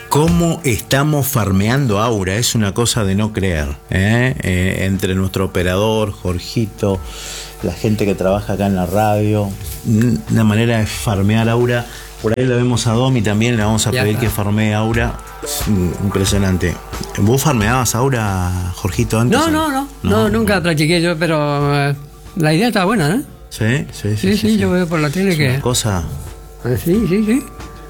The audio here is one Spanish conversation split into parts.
¿Cómo estamos farmeando Aura? Es una cosa de no creer, entre nuestro operador, Jorgito, la gente que trabaja acá en la radio, una manera de farmear Aura. Por ahí la vemos a Domi también, le vamos a pedir que farmee Aura. Es impresionante. ¿Vos farmeabas Aura, Jorgito, antes? No, nunca practiqué yo, pero la idea está buena, ¿no? Sí, yo veo por la tele que... Una cosa... Sí.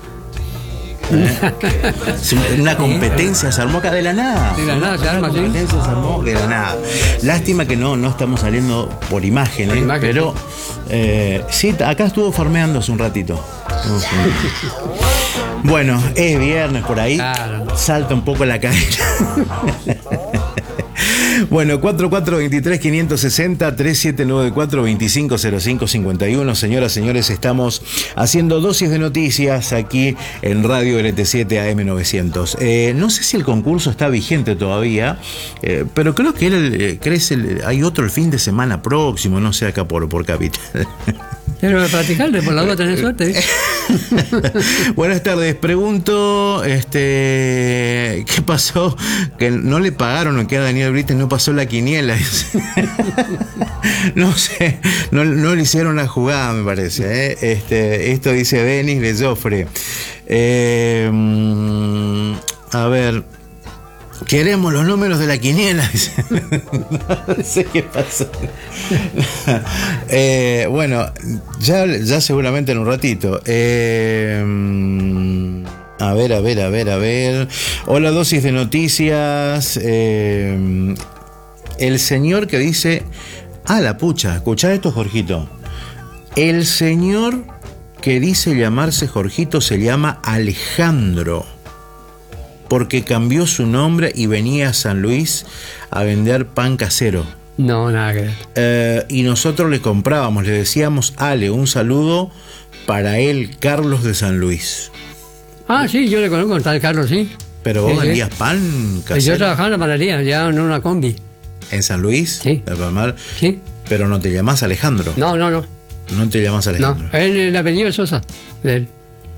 Una competencia se armó acá de la nada. De la nada se arma, sí. Se armó de la nada. Lástima que no estamos saliendo por imágenes, pero sí, acá estuvo farmeando hace un ratito. Bueno, es viernes por ahí. Claro. Salta un poco la cadena. Bueno, 4423-560, 3794-250551. Señoras, señores, estamos haciendo dosis de noticias aquí en Radio LT7 AM900. No sé si el concurso está vigente todavía, pero creo que hay otro el fin de semana próximo, no sé, acá por Capital. Pero practicarle, por la duda tenés suerte. Buenas tardes, pregunto, ¿qué pasó? Que no le pagaron que a Daniel Brites no pasó la quiniela. No sé, no le hicieron la jugada, me parece. Esto dice Denis de Joffre. A ver. Queremos los números de la quiniela. No sé qué pasó. Bueno, ya seguramente en un ratito. A ver. Hola, dosis de noticias. El señor que dice... la pucha, escuchá esto, Jorgito. El señor que dice llamarse Jorgito se llama Alejandro, porque cambió su nombre y venía a San Luis a vender pan casero. No, nada que ver. Y nosotros le comprábamos, le decíamos, Ale, un saludo para él, Carlos de San Luis. Sí, yo le conozco a tal Carlos, sí. Pero vos vendías pan casero. Yo trabajaba en la panadería, ya en una combi. ¿En San Luis? Sí. Sí. Pero no te llamás Alejandro. No. No te llamás Alejandro. No, el apellido Sosa, de él.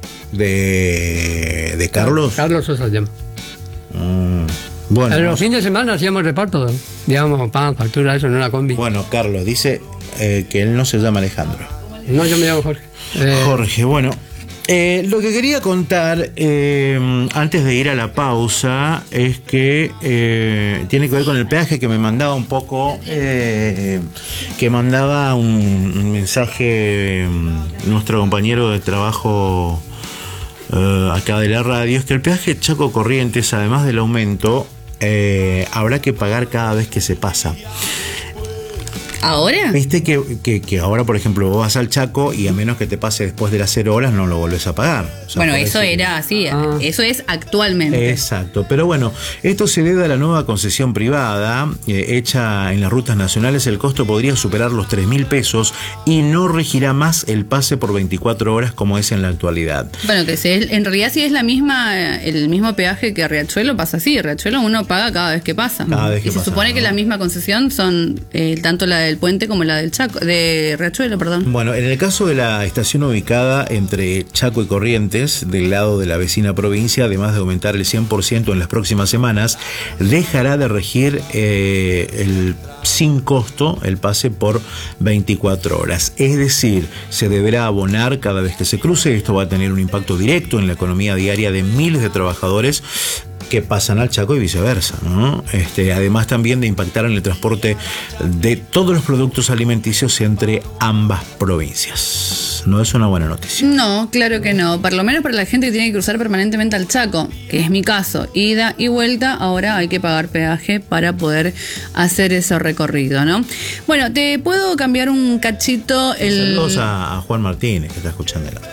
¿De Carlos? Carlos Sosa se llama. Bueno. En los fines de semana hacíamos reparto, digamos, pan, factura, eso en una combi. Bueno, Carlos dice que él no se llama Alejandro. No, yo me llamo Jorge. Jorge, bueno. Lo que quería contar antes de ir a la pausa es que tiene que ver con el peaje, que me mandaba un poco, que mandaba un mensaje nuestro compañero de trabajo acá de la radio, es que el peaje Chaco Corrientes, además del aumento, habrá que pagar cada vez que se pasa. ¿Ahora? Viste que ahora, por ejemplo, vos vas al Chaco y a menos que te pase después de las 0 horas no lo volvés a pagar. O sea, bueno, eso era así, eso es actualmente. Exacto, pero bueno, esto se debe a la nueva concesión privada hecha en las rutas nacionales. El costo podría superar los 3.000 pesos y no regirá más el pase por 24 horas como es en la actualidad. Bueno, que en realidad si es el mismo peaje que Riachuelo, pasa así. Riachuelo uno paga cada vez que pasa. Se supone que la misma concesión son tanto la del puente como la del Chaco, de Riachuelo, perdón. Bueno, en el caso de la estación ubicada entre Chaco y Corrientes, del lado de la vecina provincia, además de aumentar el 100% en las próximas semanas, dejará de regir sin costo el pase por 24 horas. Es decir, se deberá abonar cada vez que se cruce. Esto va a tener un impacto directo en la economía diaria de miles de trabajadores que pasan al Chaco y viceversa, ¿no? Además también de impactar en el transporte de todos los productos alimenticios entre ambas provincias. No es una buena noticia. No, claro que no. Por lo menos para la gente que tiene que cruzar permanentemente al Chaco, que es mi caso, ida y vuelta, ahora hay que pagar peaje para poder hacer ese recorrido, ¿no? Bueno, te puedo cambiar un cachito Saludos a Juan Martínez, que está escuchando la...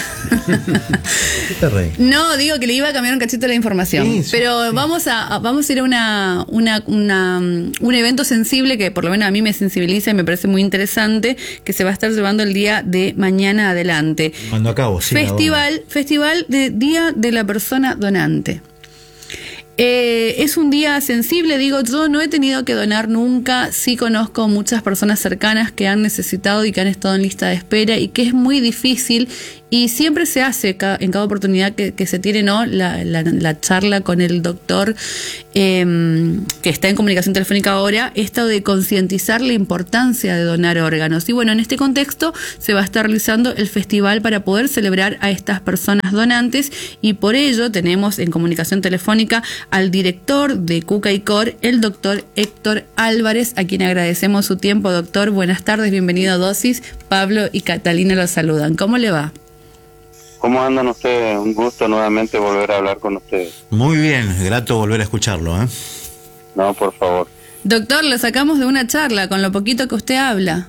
No, digo que le iba a cambiar un cachito la información. Sí, pero sí. Vamos a ir a un evento sensible que por lo menos a mí me sensibiliza y me parece muy interesante, que se va a estar llevando el día de mañana adelante. Cuando acabo, sí. Festival de Día de la Persona Donante. Es un día sensible, digo, yo no he tenido que donar nunca, sí conozco muchas personas cercanas que han necesitado y que han estado en lista de espera y que es muy difícil y siempre se hace en cada oportunidad que se tiene, ¿no?, la charla con el doctor que está en comunicación telefónica ahora, esto de concientizar la importancia de donar órganos. Y bueno, en este contexto se va a estar realizando el festival para poder celebrar a estas personas donantes, y por ello tenemos en comunicación telefónica al director de Cuca y Cor, el doctor Héctor Álvarez, a quien agradecemos su tiempo. Doctor, buenas tardes, bienvenido a Dosis. Pablo y Catalina los saludan. ¿Cómo le va? ¿Cómo andan ustedes? Un gusto nuevamente volver a hablar con ustedes. Muy bien, grato volver a escucharlo, ¿eh? No, por favor. Doctor, lo sacamos de una charla con lo poquito que usted habla.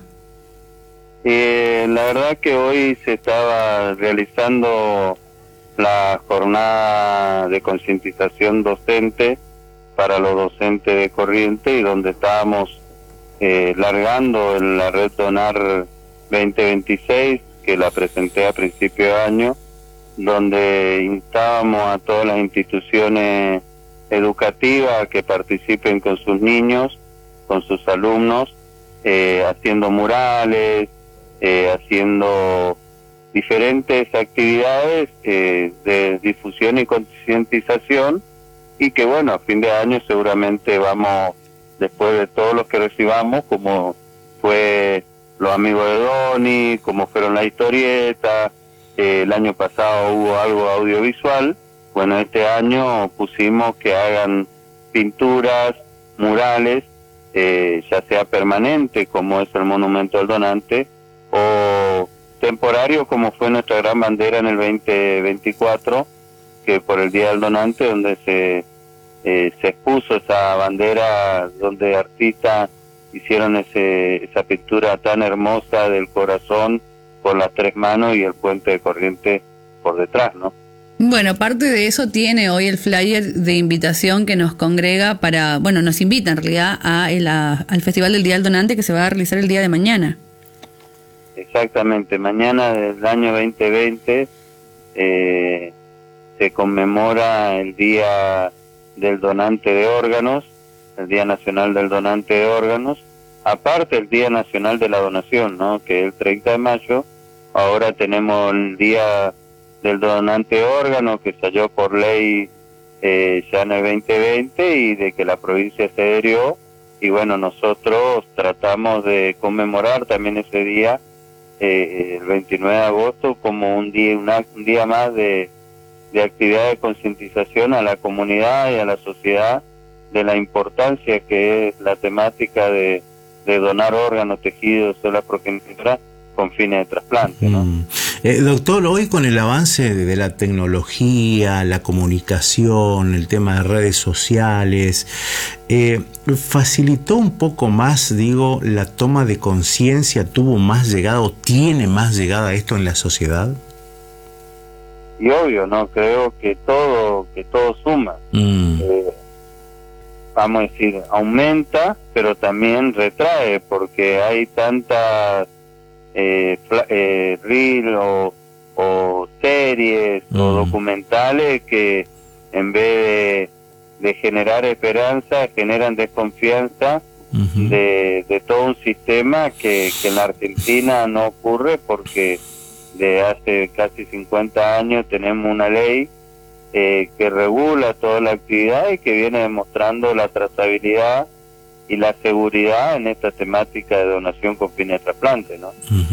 La verdad que hoy se estaba realizando la jornada de concientización docente para los docentes de Corrientes, y donde estábamos largando en la red Donar 2026, que la presenté a principio de año, donde instábamos a todas las instituciones educativas que participen con sus niños, con sus alumnos, haciendo murales, haciendo diferentes actividades de difusión y concientización, y que bueno, a fin de año seguramente vamos, después de todos los que recibamos, como fue los amigos de Doni, como fueron las historietas, el año pasado hubo algo audiovisual, bueno, este año pusimos que hagan pinturas, murales, ya sea permanente, como es el Monumento al Donante, o temporario, como fue nuestra gran bandera en el 2024, que por el Día del Donante, donde se expuso esa bandera, donde artistas hicieron esa pintura tan hermosa del corazón con las tres manos y el puente de Corrientes por detrás, ¿no? Bueno, parte de eso tiene hoy el flyer de invitación que nos congrega para, bueno, nos invita en realidad al Festival del Día del Donante, que se va a realizar el día de mañana. Exactamente, mañana del año 2020 se conmemora el Día del Donante de Órganos, el Día Nacional del Donante de Órganos, aparte el Día Nacional de la Donación, ¿no?, que es el 30 de mayo, ahora tenemos el Día del Donante de Órganos, que salió por ley ya en el 2020, y de que la provincia se adherió, y bueno, nosotros tratamos de conmemorar también ese día, el 29 de agosto, como un día más de actividad de concientización a la comunidad y a la sociedad de la importancia que es la temática de donar órganos, tejidos, células progenitoras con fines de trasplante, ¿no? Doctor, hoy con el avance de la tecnología, la comunicación, el tema de redes sociales, ¿facilitó un poco más, digo, la toma de conciencia? ¿Tuvo más llegada o tiene más llegada esto en la sociedad? Y obvio, ¿no? Creo que todo suma. Vamos a decir, aumenta, pero también retrae, porque hay tantas reel o series o documentales que en vez de generar esperanza, generan desconfianza de todo un sistema que en la Argentina no ocurre, porque de hace casi 50 años tenemos una ley que regula toda la actividad y que viene demostrando la trazabilidad y la seguridad en esta temática de donación con fines de trasplante, ¿no?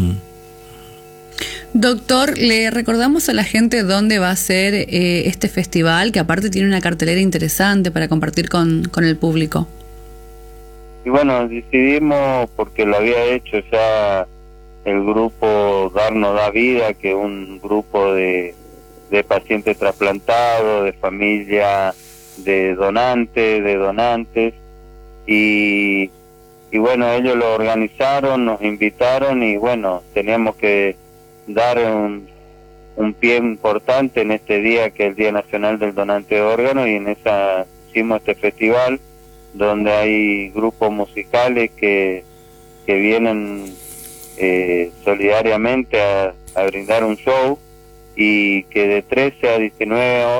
Doctor, le recordamos a la gente dónde va a ser este festival, que aparte tiene una cartelera interesante para compartir con el público. Y bueno, decidimos, porque lo había hecho ya el grupo Darnos da Vida, que es un grupo de pacientes trasplantados, de familia, de donantes, y bueno, ellos lo organizaron, nos invitaron, y bueno, teníamos que dar un pie importante en este día, que es el Día Nacional del Donante de Órganos, y en esa hicimos este festival, donde hay grupos musicales que vienen solidariamente a brindar un show, y que de 13 a 19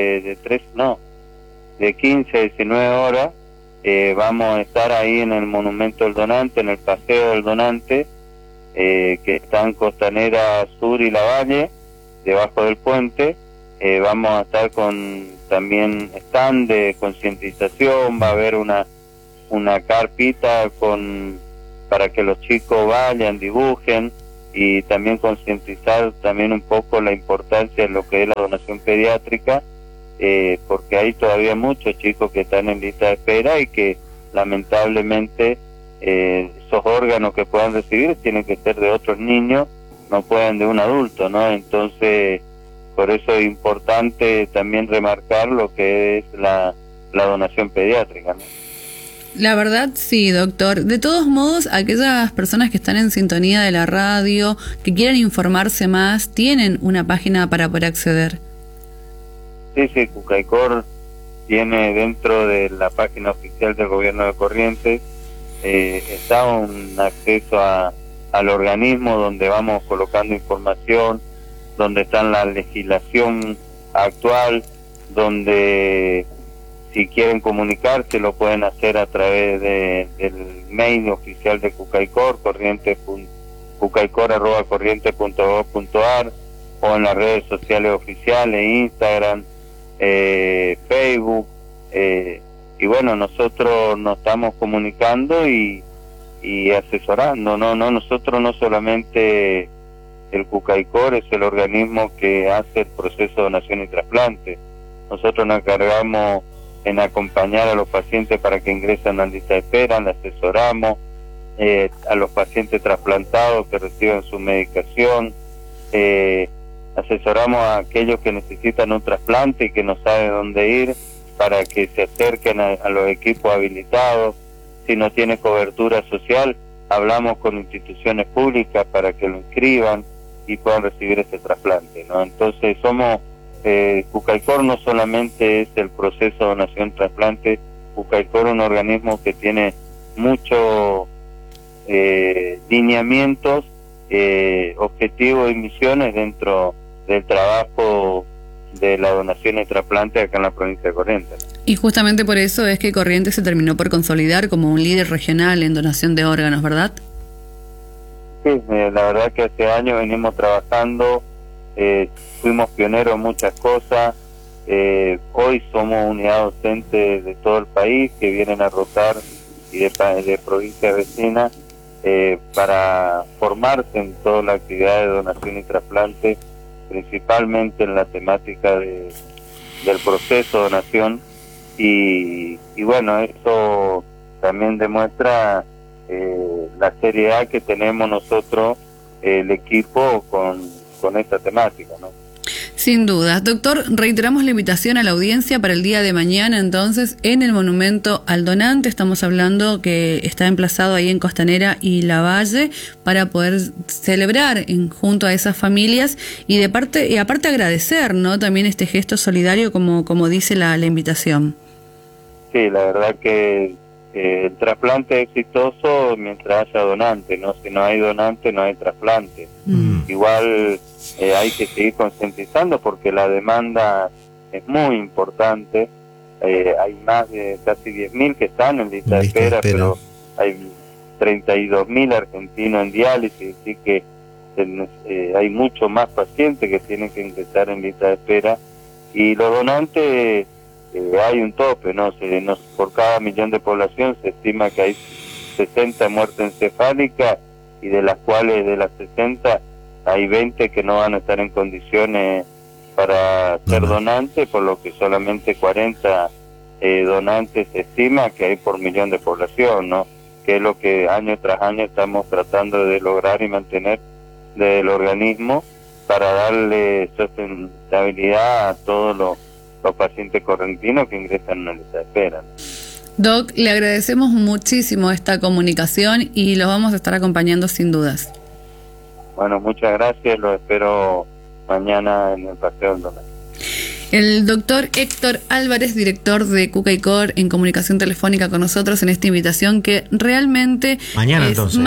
de 15 a 19 horas vamos a estar ahí en el Monumento del Donante, en el Paseo del Donante, que está en Costanera Sur y La Valle, debajo del puente. Vamos a estar con también stand de concientización, va a haber una carpita para que los chicos vayan, dibujen, y también concientizar también un poco la importancia de lo que es la donación pediátrica, porque hay todavía muchos chicos que están en lista de espera y que lamentablemente esos órganos que puedan recibir tienen que ser de otros niños, no pueden de un adulto, ¿no? Entonces, por eso es importante también remarcar lo que es la donación pediátrica, ¿no? La verdad, sí, doctor. De todos modos, aquellas personas que están en sintonía de la radio, que quieran informarse más, ¿tienen una página para poder acceder? Sí, Cucaicor tiene dentro de la página oficial del Gobierno de Corrientes, está un acceso al organismo donde vamos colocando información, donde está la legislación actual, donde si quieren comunicarse lo pueden hacer a través del mail oficial de Cucaicor, cucaicor@corriente.gov.ar, o en las redes sociales oficiales, Instagram, Facebook, y bueno, nosotros nos estamos comunicando y asesorando, nosotros no solamente el Cucaicor es el organismo que hace el proceso de donación y trasplante, nosotros nos encargamos en acompañar a los pacientes para que ingresan a la lista de espera, le asesoramos a los pacientes trasplantados que reciben su medicación, asesoramos a aquellos que necesitan un trasplante y que no saben dónde ir para que se acerquen a los equipos habilitados. Si no tiene cobertura social, hablamos con instituciones públicas para que lo inscriban y puedan recibir ese trasplante, ¿no? Entonces somos Cucaicor no solamente es el proceso de donación trasplante, Cucaicor es un organismo que tiene muchos lineamientos, objetivos y misiones dentro del trabajo de la donación y trasplante acá en la provincia de Corrientes. Y justamente por eso es que Corrientes se terminó por consolidar como un líder regional en donación de órganos, ¿verdad? Sí, la verdad que hace años venimos trabajando, fuimos pioneros en muchas cosas, hoy somos unidad docente de todo el país que vienen a rotar y de provincias vecinas para formarse en toda la actividad de donación y trasplante, principalmente en la temática del proceso de donación, y bueno, eso también demuestra la seriedad que tenemos nosotros, el equipo, con esta temática, ¿no? Sin duda. Doctor, reiteramos la invitación a la audiencia para el día de mañana, entonces, en el Monumento al Donante. Estamos hablando que está emplazado ahí en Costanera y Lavalle, para poder celebrar junto a esas familias y aparte agradecer, ¿no?, también este gesto solidario, como dice la invitación. Sí, la verdad que el trasplante es exitoso mientras haya donante, ¿no? Si no hay donante, no hay trasplante. Igual hay que seguir concientizando porque la demanda es muy importante. Hay más de casi 10.000 que están en lista de espera, pero hay 32.000 argentinos en diálisis, así que hay mucho más pacientes que tienen que ingresar en lista de espera. Y los donantes, hay un tope, ¿no? Por cada 1.000.000 de población se estima que hay 60 muertes encefálicas, y de las cuales de las 60 hay 20 que no van a estar en condiciones para ser donantes, por lo que solamente 40 donantes se estima que hay por 1.000.000 de población, ¿no? Que es lo que año tras año estamos tratando de lograr y mantener del organismo para darle sustentabilidad a todos los pacientes correntinos que ingresan en la lista de espera. Doc, le agradecemos muchísimo esta comunicación y los vamos a estar acompañando sin dudas. Bueno, muchas gracias, los espero mañana en el Paseo del Donante. El doctor Héctor Álvarez, director de Cucaicor, en comunicación telefónica con nosotros en esta invitación que realmente mañana, es entonces,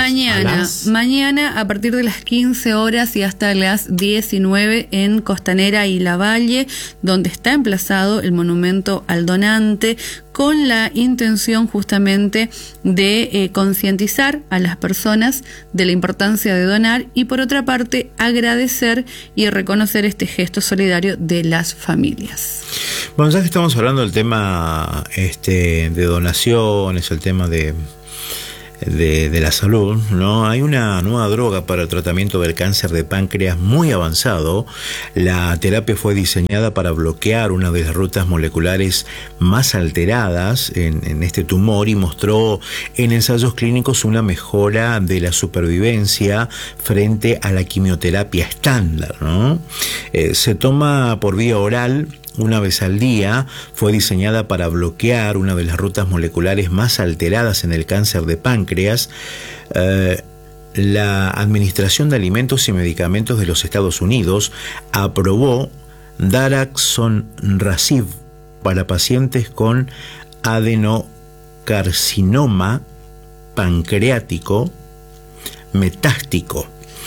mañana a partir de las 15 horas y hasta las 19 en Costanera y Lavalle, donde está emplazado el Monumento al Donante, con la intención justamente de concientizar a las personas de la importancia de donar y por otra parte agradecer y reconocer este gesto solidario de las familias. Bueno, ya que estamos hablando del tema de donaciones, el tema de la salud, ¿no? Hay una nueva droga para el tratamiento del cáncer de páncreas muy avanzado. La terapia fue diseñada para bloquear una de las rutas moleculares más alteradas en este tumor y mostró en ensayos clínicos una mejora de la supervivencia frente a la quimioterapia estándar, ¿no? Se toma por vía oral una vez al día, fue diseñada para bloquear una de las rutas moleculares más alteradas en el cáncer de páncreas. La Administración de Alimentos y Medicamentos de los Estados Unidos aprobó daraxonrasib para pacientes con adenocarcinoma pancreático metástico.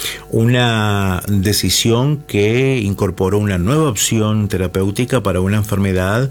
Una decisión que incorporó una nueva opción terapéutica para una enfermedad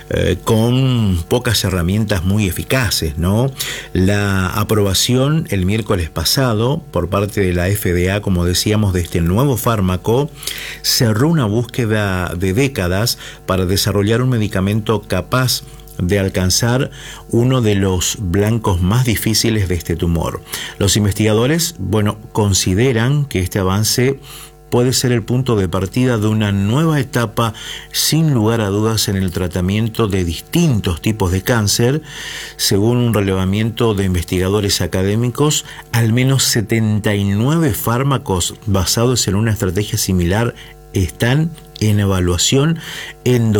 con pocas herramientas muy eficaces, ¿no? La aprobación el miércoles pasado por parte de la FDA, como decíamos, de este nuevo fármaco, cerró una búsqueda de décadas para desarrollar un medicamento capaz de alcanzar uno de los blancos más difíciles de este tumor. Los investigadores, consideran que este avance puede ser el punto de partida de una nueva etapa, sin lugar a dudas, en el tratamiento de distintos tipos de cáncer. Según un relevamiento de investigadores académicos, al menos 79 fármacos basados en una estrategia similar están en evaluación en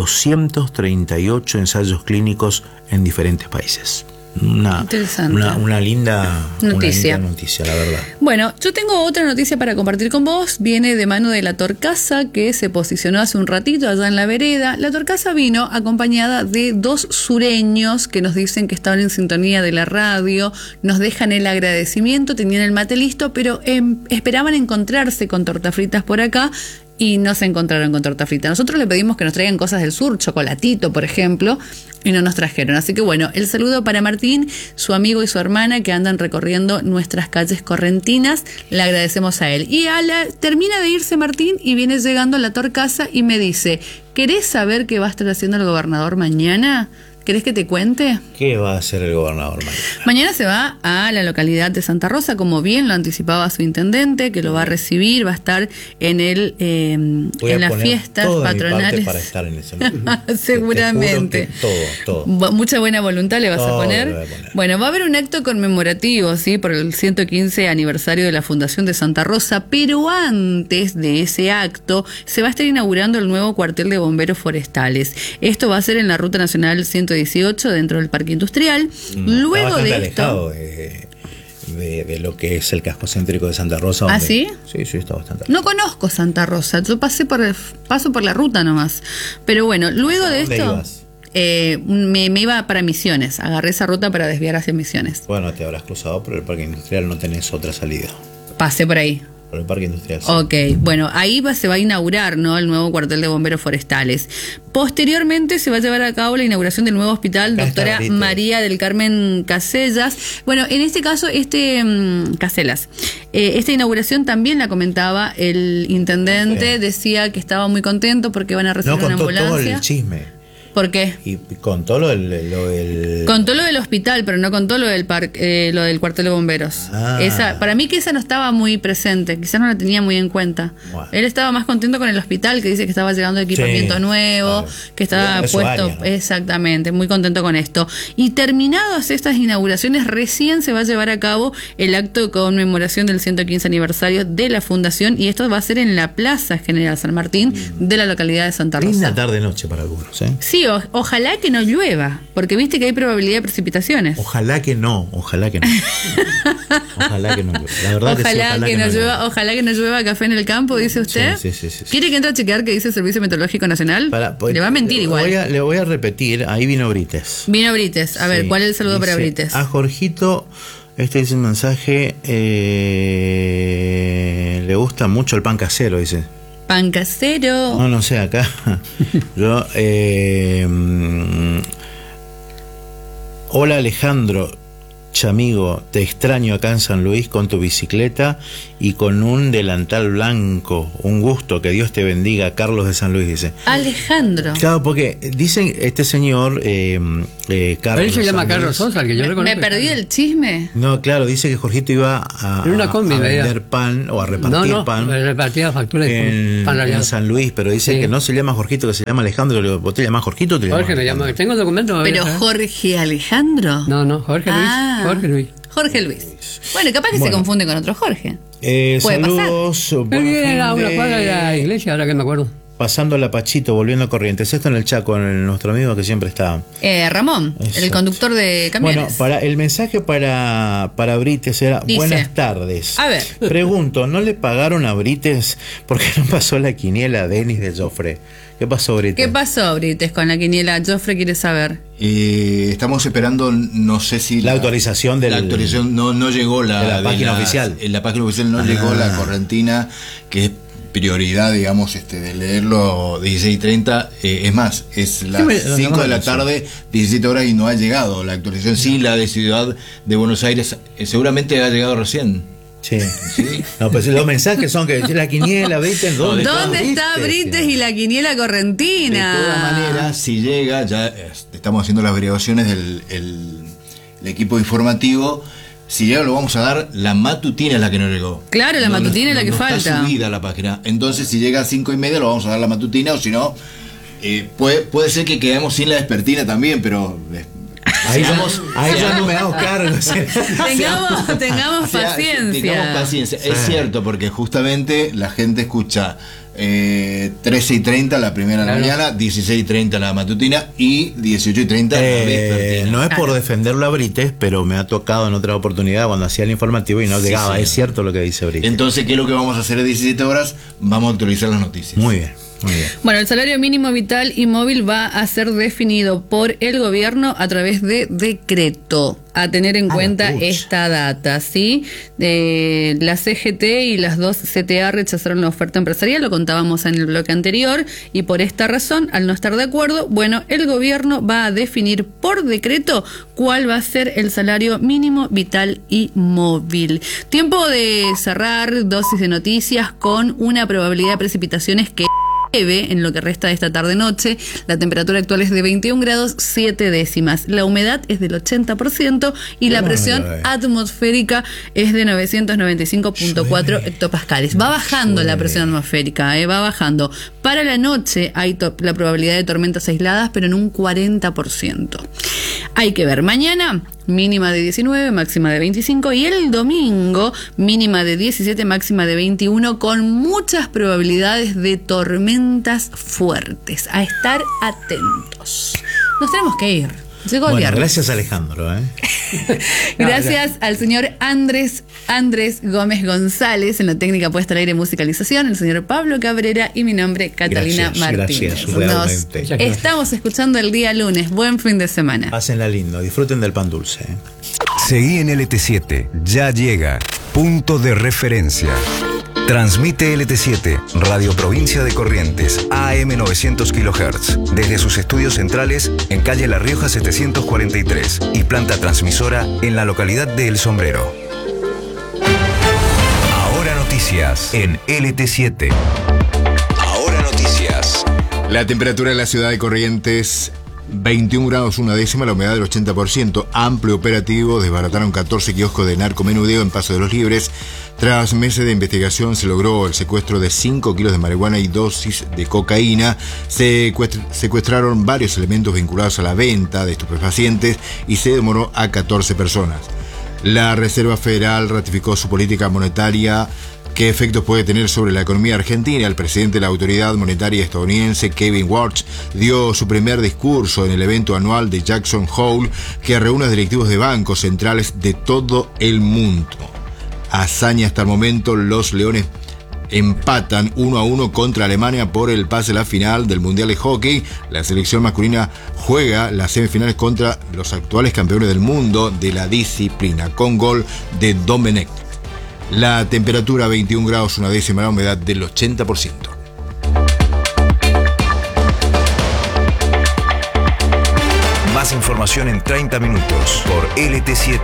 238 ensayos clínicos en diferentes países. Una linda noticia, la verdad. Bueno, yo tengo otra noticia para compartir con vos. Viene de mano de la Torcasa, que se posicionó hace un ratito allá en la vereda. La Torcasa vino acompañada de 2 sureños que nos dicen que estaban en sintonía de la radio, nos dejan el agradecimiento, tenían el mate listo, pero esperaban encontrarse con tortas fritas por acá y no se encontraron con torta frita. Nosotros le pedimos que nos traigan cosas del sur, chocolatito, por ejemplo, y no nos trajeron. Así que bueno, el saludo para Martín, su amigo y su hermana que andan recorriendo nuestras calles correntinas. Le agradecemos a él. Y termina de irse Martín y viene llegando a la Torcasa y me dice: ¿querés saber qué va a estar haciendo el gobernador mañana? ¿Querés que te cuente? ¿Qué va a hacer el gobernador mañana? Mañana se va a la localidad de Santa Rosa, como bien lo anticipaba su intendente, que lo va a recibir, va a estar en las fiestas patronales. Para estar en ese lugar. Seguramente. Todo. Mucha buena voluntad le vas a poner. Bueno, va a haber un acto conmemorativo, ¿sí? Por el 115 aniversario de la Fundación de Santa Rosa, pero antes de ese acto se va a estar inaugurando el nuevo cuartel de bomberos forestales. Esto va a ser en la Ruta Nacional 118, dentro del Parque Industrial. Luego de esto, de lo que es el casco céntrico de Santa Rosa. ¿Ah, sí? Sí, está bastante. No conozco Santa Rosa, yo paso por la ruta nomás. Pero bueno, luego de esto... ibas? Me iba para Misiones, agarré esa ruta para desviar hacia Misiones. Bueno, te habrás cruzado por el Parque Industrial, no tenés otra salida. Pasé por ahí. Por el Parque Industrial. Sí. Ok, bueno, ahí se va a inaugurar, ¿no?, el nuevo cuartel de bomberos forestales. Posteriormente se va a llevar a cabo la inauguración del nuevo hospital Doctora María del Carmen Casellas. Bueno, en este caso, Caselas. Esta inauguración también la comentaba el intendente, decía que estaba muy contento porque van a recibir una ambulancia. Todo el chisme. ¿Por qué? Y contó lo del... Contó lo del hospital, pero no contó lo del lo del cuartel de bomberos. Para mí que esa no estaba muy presente, quizás no la tenía muy en cuenta. Bueno. Él estaba más contento con el hospital, que dice que estaba llegando equipamiento nuevo, que estaba puesto... Área, ¿no? Exactamente, muy contento con esto. Y terminadas estas inauguraciones, recién se va a llevar a cabo el acto de conmemoración del 115 aniversario de la fundación, y esto va a ser en la Plaza General San Martín de la localidad de Santa Rosa. Linda tarde-noche para algunos, ¿eh? Sí, ojalá que no llueva, porque viste que hay probabilidad de precipitaciones. Ojalá que no. Ojalá que no llueva. La verdad ojalá que no llueva café en el campo, dice usted. Sí. ¿Quiere que entre a chequear qué dice el Servicio Meteorológico Nacional? Le va a mentir igual. Le voy a repetir, ahí vino Brites. A ver, ¿cuál es el saludo para Brites? A Jorgito, este dice un mensaje, le gusta mucho el pan casero, dice. Pan casero. No sé, acá yo Hola Alejandro, chamigo, te extraño acá en San Luis con tu bicicleta y con un delantal blanco. Un gusto, que Dios te bendiga. Carlos de San Luis dice. Alejandro. Claro, porque dicen este señor Carlos. Pero él se llama Carlos Sosa, el que yo reconozco. ¿Me perdí el chisme? No, claro, dice que Jorgito iba a vender pan o a repartir pan. Repartía facturas en San Luis, pero dice que no se llama Jorgito, que se llama Alejandro. ¿Vos te llamás Jorgito o te Jorge me llama. Tengo documentos. ¿Pero Jorge Alejandro? No, Jorge Luis. Jorge Luis. Bueno, capaz que se confunde con otro Jorge. Saludos. Era una cuadra de la iglesia, ahora que me acuerdo. Pasando la Pachito, volviendo a Corrientes. Esto en el Chaco, nuestro amigo que siempre está. Ramón, exacto, el conductor de camiones. Bueno, el mensaje para Brites era: dice, buenas tardes. A ver. Pregunto, ¿no le pagaron a Brites porque no pasó la quiniela a Denis de Joffre? ¿Qué pasó, Brites? ¿Qué pasó, Brites, con la quiniela? Joffre quiere saber. Estamos esperando, no sé si la actualización de la actualización no llegó de la página oficial. En la página oficial no llegó la correntina, que es prioridad, digamos, de leerlo 16:30. Es más, es las 5 de la tarde, 17 horas, y no ha llegado la actualización. Sí, la de Ciudad de Buenos Aires seguramente ha llegado recién. Sí. No, pues los mensajes son que la quiniela, Brites, ¿dónde está Brites y la quiniela correntina? De todas maneras, si llega, ya estamos haciendo las averiguaciones del el equipo informativo. Si llega, lo vamos a dar. La matutina es la que no llegó. Claro, la matutina es la que falta. Está subida a la página. Entonces, si llega a 5:30, lo vamos a dar la matutina, o si no, puede ser que quedemos sin la despertina también, pero ahí ya no me hago cargo. Tengamos paciencia. Tengamos paciencia. Es cierto, porque justamente la gente escucha 13:30 la primera de la mañana, 16:30 la matutina y 18:30 la vespertina. No es por defenderlo a Brites, pero me ha tocado en otra oportunidad cuando hacía el informativo y no llegaba. Sí. Es cierto lo que dice Brites. Entonces, ¿qué es lo que vamos a hacer a 17 horas? Vamos a actualizar las noticias. Muy bien. Muy bien. Bueno, el salario mínimo vital y móvil va a ser definido por el gobierno a través de decreto. A tener en cuenta esta data, ¿sí? La CGT y las dos CTA rechazaron la oferta empresarial, lo contábamos en el bloque anterior, y por esta razón, al no estar de acuerdo, bueno, el gobierno va a definir por decreto cuál va a ser el salario mínimo vital y móvil. Tiempo de cerrar dosis de noticias con una probabilidad de precipitaciones que en lo que resta de esta tarde-noche. La temperatura actual es de 21 grados 7 décimas. La humedad es del 80% y la presión atmosférica es de 995.4 hectopascales. Va bajando la presión atmosférica, va bajando. Para la noche hay la probabilidad de tormentas aisladas, pero en un 40%. Hay que ver. Mañana, mínima de 19, máxima de 25, y el domingo, mínima de 17, máxima de 21, con muchas probabilidades de tormentas fuertes. A estar atentos. Nos tenemos que ir. Bueno, gracias Alejandro. Gracias al señor Andrés Gómez González en la técnica puesta al aire y musicalización, el señor Pablo Cabrera y mi nombre Catalina Martínez. Nos estamos escuchando el día lunes. Buen fin de semana. Pásenla lindo, disfruten del pan dulce. Seguí en LT7, ya llega Punto de Referencia. Transmite LT7, Radio Provincia de Corrientes, AM 900 kHz, desde sus estudios centrales en calle La Rioja 743 y planta transmisora en la localidad de El Sombrero. Ahora noticias en LT7. Ahora noticias. La temperatura en la ciudad de Corrientes, 21 grados 1 décima, la humedad del 80%, amplio operativo, desbarataron 14 kioscos de narcomenudeo en Paso de los Libres. Tras meses de investigación se logró el secuestro de 5 kilos de marihuana y dosis de cocaína. Se secuestraron varios elementos vinculados a la venta de estupefacientes y se demoró a 14 personas. La Reserva Federal ratificó su política monetaria. ¿Qué efectos puede tener sobre la economía argentina? El presidente de la Autoridad Monetaria estadounidense, Kevin Warsh, dio su primer discurso en el evento anual de Jackson Hole, que reúne a directivos de bancos centrales de todo el mundo. Hazaña hasta el momento, los Leones empatan 1-1 contra Alemania por el pase a la final del Mundial de Hockey. La selección masculina juega las semifinales contra los actuales campeones del mundo de la disciplina, con gol de Domenech. La temperatura 21 grados 1 décima, la humedad del 80%. Más información información en 30 minutos por LT7.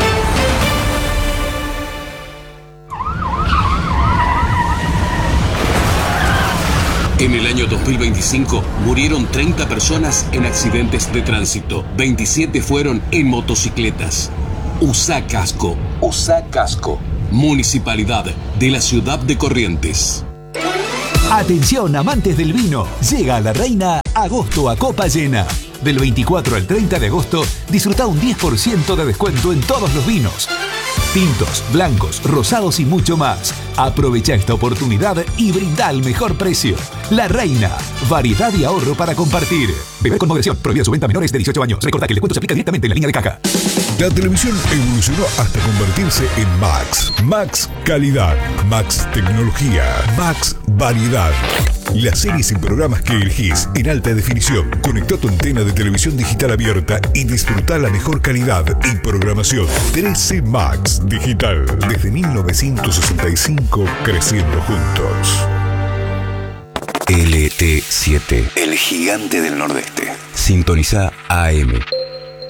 En el año 2025 murieron 30 personas en accidentes de tránsito. 27 fueron en motocicletas. Usa casco. Usa casco. Municipalidad de la ciudad de Corrientes. Atención, amantes del vino. Llega a La Reina agosto a copa llena. Del 24 al 30 de agosto, disfruta un 10% de descuento en todos los vinos. Tintos, blancos, rosados y mucho más. Aprovecha esta oportunidad y brinda el mejor precio. La Reina. Variedad y ahorro para compartir. Beber con moderación. Prohibida su venta a menores de 18 años. Recordá que el descuento se aplica directamente en la línea de caja. La televisión evolucionó hasta convertirse en Max. Max Calidad. Max Tecnología. Max Variedad. Las series y programas que elegís en alta definición. Conectá tu antena de televisión digital abierta y disfrutá la mejor calidad y programación. 13 Max Digital. Desde 1965, creciendo juntos. LT7, el gigante del Nordeste. Sintoniza AM